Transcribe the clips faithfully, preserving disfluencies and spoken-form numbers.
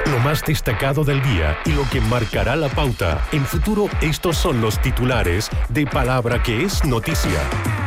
Lo más destacado del día y lo que marcará la pauta. En Futuro, estos son los titulares de Palabra que es noticia.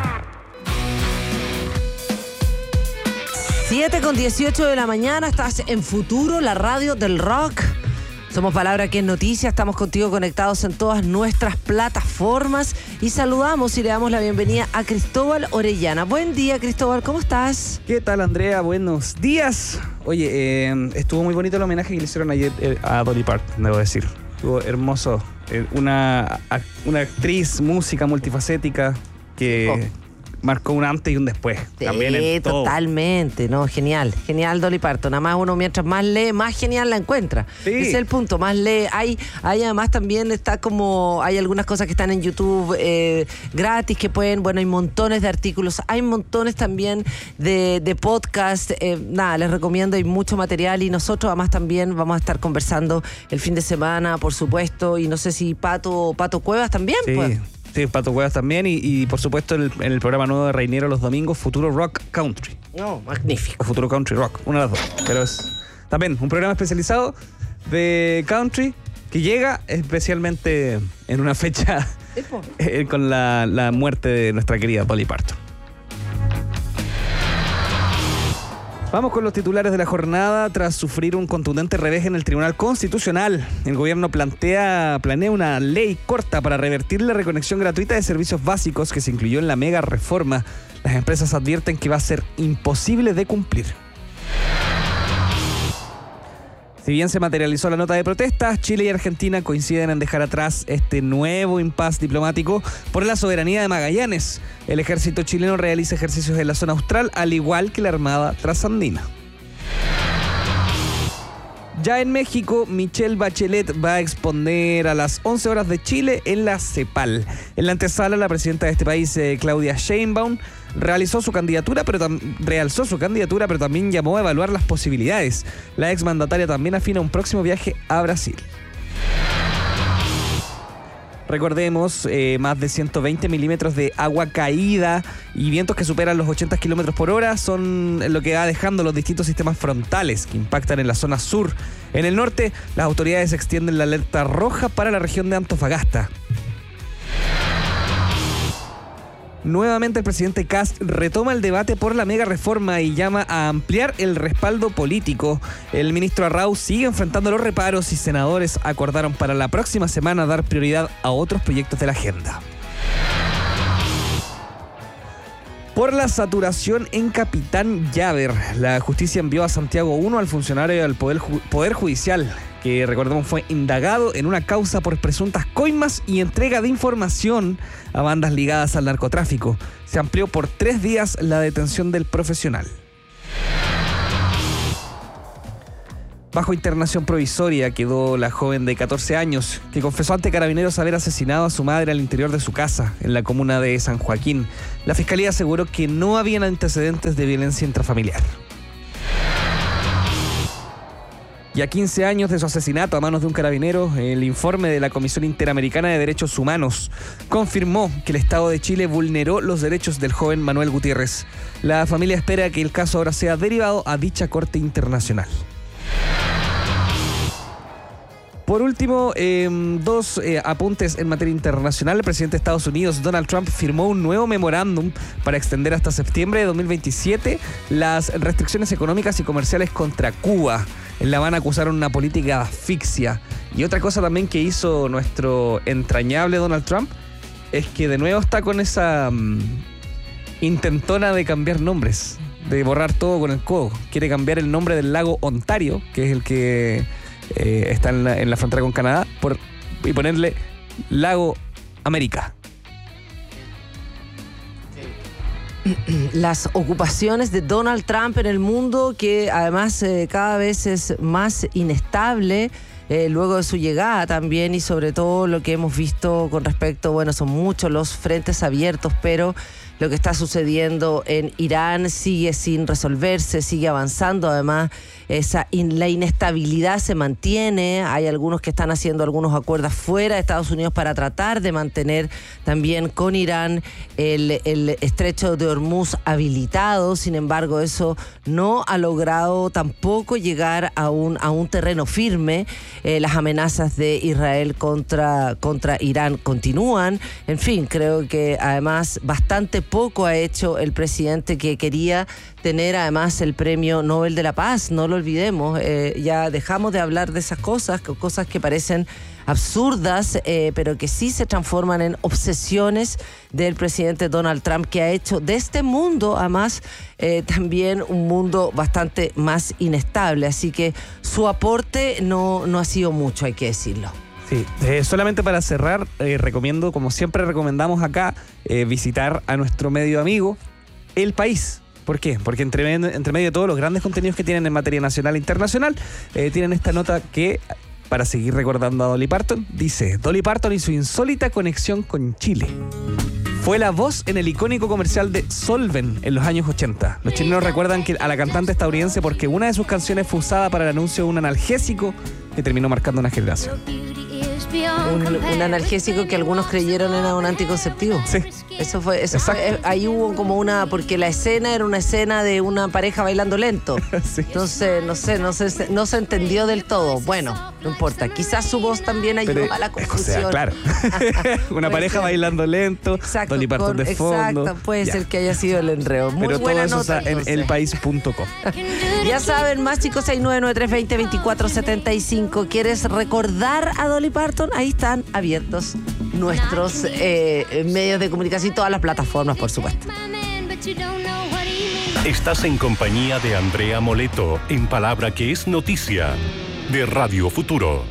siete con dieciocho de la mañana, estás en Futuro, la radio del rock. Somos Palabra que es noticia, estamos contigo conectados en todas nuestras plataformas y saludamos y le damos la bienvenida a Cristóbal Orellana. Buen día, Cristóbal, ¿cómo estás? ¿Qué tal, Andrea? Buenos días. Oye, eh, estuvo muy bonito el homenaje que le hicieron ayer eh, a Dolly Parton, debo decir. Estuvo hermoso. Eh, una, a, una actriz, música multifacética que... Oh. Marcó un antes y un después. Sí, también en todo. Totalmente, ¿no? Genial, genial Dolly Parton. Nada más uno mientras más lee, más genial la encuentra. Sí. Ese es el punto, más lee. Hay, hay además también está como, hay algunas cosas que están en YouTube eh, gratis que pueden, bueno, hay montones de artículos, hay montones también de, de podcast. Eh, nada, les recomiendo, hay mucho material y nosotros además también vamos a estar conversando el fin de semana, por supuesto, y no sé si Pato, Pato Cuevas también, sí. pues. Sí, Pato Cuevas también y, y por supuesto el, en el programa nuevo de Reiniero los domingos, Futuro Rock Country. No, magnífico. O Futuro Country Rock, una de las dos. Pero es también un programa especializado de country que llega especialmente en una fecha eh, con la, la muerte de nuestra querida Dolly Parton. Vamos con los titulares de la jornada. Tras sufrir un contundente revés en el Tribunal Constitucional, el gobierno plantea, planea una ley corta para revertir la reconexión gratuita de servicios básicos que se incluyó en la mega reforma. Las empresas advierten que va a ser imposible de cumplir. Si bien se materializó la nota de protesta, Chile y Argentina coinciden en dejar atrás este nuevo impasse diplomático por la soberanía de Magallanes. El ejército chileno realiza ejercicios en la zona austral, al igual que la Armada Trasandina. Ya en México, Michelle Bachelet va a exponer a las once horas de Chile en la CEPAL. En la antesala, la presidenta de este país, eh, Claudia Sheinbaum, realizó su candidatura, pero tam- realzó su candidatura, pero también llamó a evaluar las posibilidades. La exmandataria también afina un próximo viaje a Brasil. Recordemos, eh, más de ciento veinte milímetros de agua caída y vientos que superan los ochenta kilómetros por hora son lo que va dejando los distintos sistemas frontales que impactan en la zona sur. En el norte, las autoridades extienden la alerta roja para la región de Antofagasta. Nuevamente el presidente Kast retoma el debate por la mega reforma y llama a ampliar el respaldo político. El ministro Arrau sigue enfrentando los reparos y senadores acordaron para la próxima semana dar prioridad a otros proyectos de la agenda. Por la saturación en Capitán Llaver, la justicia envió a Santiago uno al funcionario del Poder, Ju- Poder Judicial, que recordemos fue indagado en una causa por presuntas coimas y entrega de información a bandas ligadas al narcotráfico. Se amplió por tres días la detención del profesional. Bajo internación provisoria quedó la joven de catorce años que confesó ante carabineros haber asesinado a su madre al interior de su casa en la comuna de San Joaquín. La fiscalía aseguró que no habían antecedentes de violencia intrafamiliar. Y a quince años de su asesinato a manos de un carabinero, el informe de la Comisión Interamericana de Derechos Humanos confirmó que el Estado de Chile vulneró los derechos del joven Manuel Gutiérrez. La familia espera que el caso ahora sea derivado a dicha Corte Internacional. Por último, eh, dos eh, apuntes en materia internacional. El presidente de Estados Unidos, Donald Trump, firmó un nuevo memorándum para extender hasta septiembre de dos mil veintisiete las restricciones económicas y comerciales contra Cuba. En La Habana acusaron una política de asfixia. Y otra cosa también que hizo nuestro entrañable Donald Trump es que de nuevo está con esa um, intentona de cambiar nombres, de borrar todo con el codo. Quiere cambiar el nombre del lago Ontario, que es el que eh, está en la, en la frontera con Canadá, por, y ponerle Lago América. Las ocupaciones de Donald Trump en el mundo, que además eh, cada vez es más inestable eh, luego de su llegada también, y sobre todo lo que hemos visto con respecto, bueno, son muchos los frentes abiertos, pero lo que está sucediendo en Irán sigue sin resolverse, sigue avanzando. Además, esa in, la inestabilidad se mantiene. Hay algunos que están haciendo algunos acuerdos fuera de Estados Unidos para tratar de mantener también con Irán el, el estrecho de Hormuz habilitado. Sin embargo, eso no ha logrado tampoco llegar a un, a un terreno firme. Eh, las amenazas de Israel contra, contra Irán continúan. En fin, creo que además bastante poco ha hecho el presidente, que quería tener además el premio Nobel de la Paz. No lo olvidemos, eh, ya dejamos de hablar de esas cosas, cosas que parecen absurdas, eh, pero que sí se transforman en obsesiones del presidente Donald Trump, que ha hecho de este mundo, además, eh, también un mundo bastante más inestable. Así que su aporte no, no ha sido mucho, hay que decirlo. Sí, eh, solamente para cerrar, eh, recomiendo, como siempre recomendamos acá, eh, visitar a nuestro medio amigo, El País. ¿Por qué? Porque entre, entre medio de todos los grandes contenidos que tienen en materia nacional e internacional, eh, tienen esta nota que, para seguir recordando a Dolly Parton, dice: Dolly Parton y su insólita conexión con Chile. Fue la voz en el icónico comercial de Solven en los años ochenta. Los chilenos recuerdan que a la cantante estadounidense porque una de sus canciones fue usada para el anuncio de un analgésico que terminó marcando una generación. Un, un analgésico que algunos creyeron era un anticonceptivo. Sí. Eso fue, eso fue, ahí hubo como una, porque la escena era una escena de una pareja bailando lento. Sí. Entonces, no sé, no se, no se entendió del todo. Bueno, no importa. Quizás su voz también ayudó Pero, a la confusión. O sea, claro. Una pareja ser. bailando lento, exacto, Dolly Parton de fondo. Exacto, puede ya. ser que haya sido el enredo. Muy Pero buena todo eso nota, está en el país punto com. Ya saben, más chicos, seis nueve nueve tres dos cero, veinticuatro setenta y cinco. ¿Quieres recordar a Dolly Parton? Ahí están abiertos nuestros eh, medios de comunicación y todas las plataformas, por supuesto. Estás en compañía de Andrea Moleto en Palabra que es Noticia de Radio Futuro.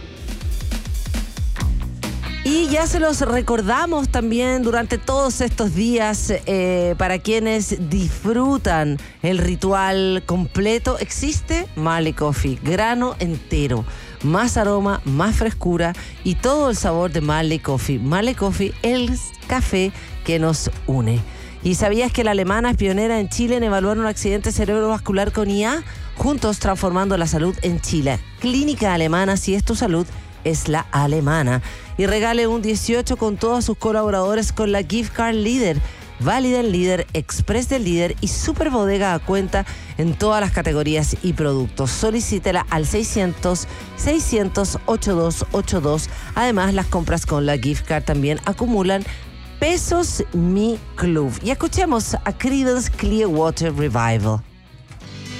Y ya se los recordamos también durante todos estos días, eh, para quienes disfrutan el ritual completo, existe Male Coffee, grano entero, más aroma, más frescura y todo el sabor de Male Coffee. Male Coffee, el café que nos une. ¿Y sabías que la alemana es pionera en Chile en evaluar un accidente cerebrovascular con I A? Juntos transformando la salud en Chile. Clínica Alemana, si es tu salud, es la alemana. Y regale un dieciocho con todos sus colaboradores con la Gift Card Líder, válida en Líder, Express del Líder y Super Bodega a cuenta en todas las categorías y productos. Solicítela al seiscientos, seiscientos, ochenta y dos ochenta y dos. Además, las compras con la Gift Card también acumulan pesos Mi Club. Y escuchemos a Creedence Clearwater Revival.